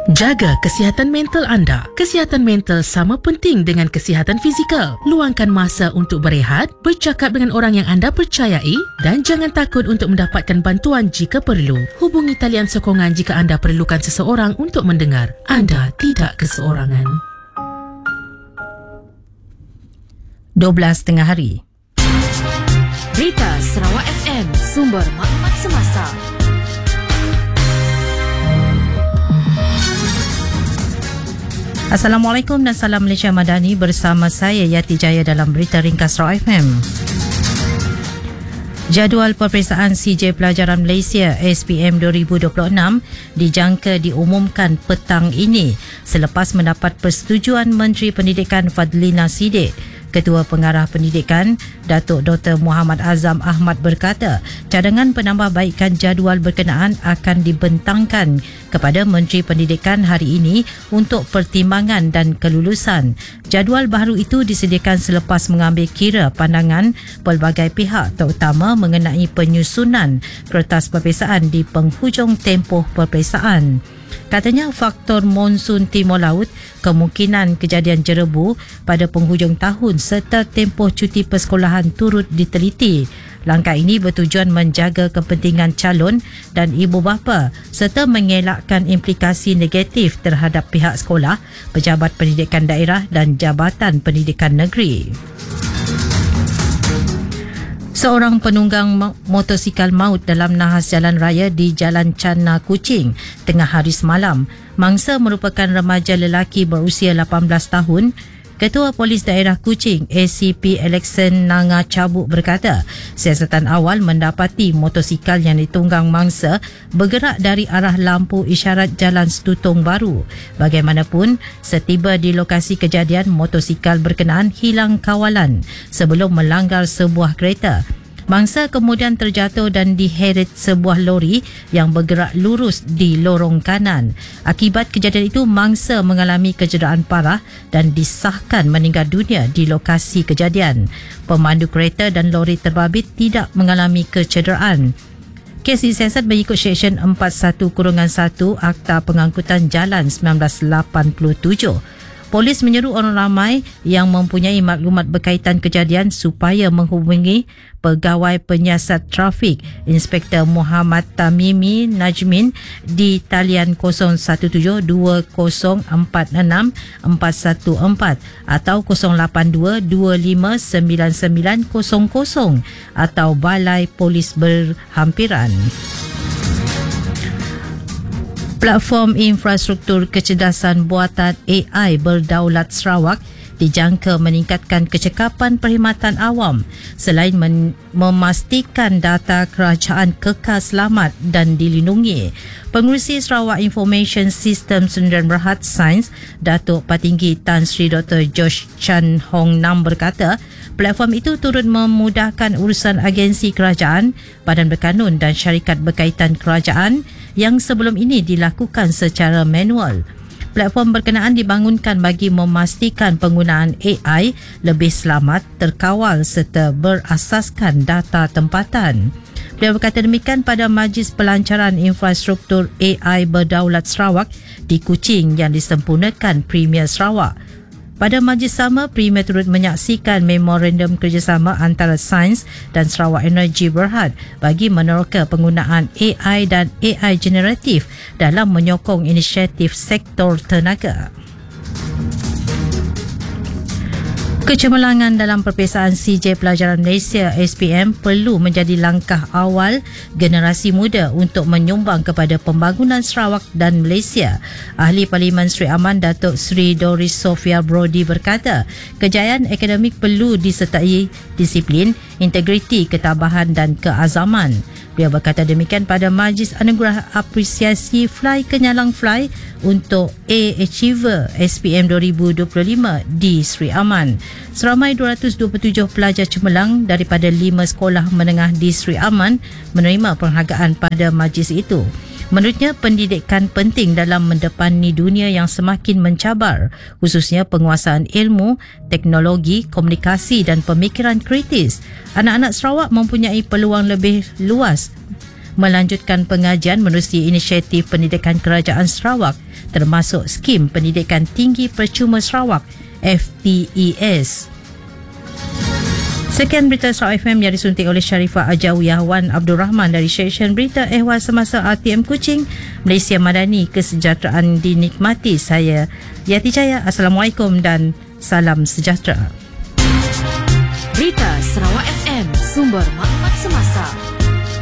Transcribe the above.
Jaga kesihatan mental anda. Kesihatan mental sama penting dengan kesihatan fizikal. Luangkan masa untuk berehat, bercakap dengan orang yang anda percayai dan jangan takut untuk mendapatkan bantuan jika perlu. Hubungi talian sokongan jika anda perlukan seseorang untuk mendengar. Anda tidak keseorangan. 12 tengah hari. Berita Sarawak FM, sumber maklumat semasa. Assalamualaikum dan salam Malaysia Madani, bersama saya Yati Jaya dalam Berita Ringkas Sarawak FM. Jadual peperiksaan CJ Pelajaran Malaysia SPM 2026 dijangka diumumkan petang ini selepas mendapat persetujuan Menteri Pendidikan Fadlina Siddiq. Ketua Pengarah Pendidikan, Datuk Dr. Muhammad Azam Ahmad berkata, cadangan penambahbaikan jadual berkenaan akan dibentangkan kepada Menteri Pendidikan hari ini untuk pertimbangan dan kelulusan. Jadual baru itu disediakan selepas mengambil kira pandangan pelbagai pihak, terutama mengenai penyusunan kertas peperiksaan di penghujung tempoh peperiksaan. Katanya faktor monsun Timur Laut, kemungkinan kejadian jerebu pada penghujung tahun serta tempoh cuti persekolahan turut diteliti. Langkah ini bertujuan menjaga kepentingan calon dan ibu bapa serta mengelakkan implikasi negatif terhadap pihak sekolah, pejabat pendidikan daerah dan jabatan pendidikan negeri. Seorang penunggang motosikal maut dalam nahas jalan raya di Jalan Cana Kuching tengah hari semalam. Mangsa merupakan remaja lelaki berusia 18 tahun. Ketua Polis Daerah Kuching ACP Alexan Nanga Cabuk berkata, siasatan awal mendapati motosikal yang ditunggang mangsa bergerak dari arah lampu isyarat Jalan Setutong Baru. Bagaimanapun, setiba di lokasi kejadian, motosikal berkenaan hilang kawalan sebelum melanggar sebuah kereta. Mangsa kemudian terjatuh dan diheret sebuah lori yang bergerak lurus di lorong kanan. Akibat kejadian itu, mangsa mengalami kecederaan parah dan disahkan meninggal dunia di lokasi kejadian. Pemandu kereta dan lori terbabit tidak mengalami kecederaan. Kes disiasat mengikut Seksyen 41-1 Akta Pengangkutan Jalan 1987. Polis menyeru orang ramai yang mempunyai maklumat berkaitan kejadian supaya menghubungi Pegawai Penyiasat Trafik Inspektor Muhammad Tamimi Najmin di talian 017-2046-414 atau 082-259900 atau Balai Polis Berhampiran. Platform infrastruktur kecerdasan buatan AI berdaulat Sarawak dijangka meningkatkan kecekapan perkhidmatan awam selain memastikan data kerajaan kekal selamat dan dilindungi. Pengerusi Sarawak Information Systems dan Berhad Sains, Datuk Patinggi Tan Sri Dr. Josh Chan Hong Nam berkata, platform itu turut memudahkan urusan agensi kerajaan, badan berkanun dan syarikat berkaitan kerajaan yang sebelum ini dilakukan secara manual. Platform berkenaan dibangunkan bagi memastikan penggunaan AI lebih selamat, terkawal serta berasaskan data tempatan. Beliau berkata demikian pada Majlis Pelancaran Infrastruktur AI Berdaulat Sarawak di Kuching yang disempurnakan Premier Sarawak. Pada majlis sama, Premier turut menyaksikan memorandum kerjasama antara Sains dan Sarawak Energy Berhad bagi meneroka penggunaan AI dan AI generatif dalam menyokong inisiatif sektor tenaga. Kecemerlangan dalam peperiksaan CJ Pelajaran Malaysia SPM perlu menjadi langkah awal generasi muda untuk menyumbang kepada pembangunan Sarawak dan Malaysia. Ahli Parlimen Sri Aman Datuk Sri Doris Sofia Brody berkata, kejayaan akademik perlu disertai disiplin, integriti, ketabahan dan keazaman. Beliau berkata demikian pada Majlis Anugerah Apresiasi Fly Kenyalang Fly untuk A Achiever SPM 2025 di Sri Aman. Seramai 227 pelajar cemerlang daripada 5 sekolah menengah di Sri Aman menerima penghargaan pada majlis itu. Menurutnya, pendidikan penting dalam mendepani dunia yang semakin mencabar, khususnya penguasaan ilmu, teknologi, komunikasi dan pemikiran kritis. Anak-anak Sarawak mempunyai peluang lebih luas melanjutkan pengajian menerusi inisiatif pendidikan Kerajaan Sarawak termasuk skim pendidikan tinggi percuma Sarawak FTES. Sekian berita Sarawak FM yang disuntik oleh Sharifah Ajawiyah Wan Abdul Rahman dari Stesen Berita Ehwal Semasa RTM Kuching, Malaysia Madani. Kesejahteraan dinikmati. Saya Yati Jaya. Assalamualaikum dan salam sejahtera. Berita Sarawak FM, sumber maklumat semasa.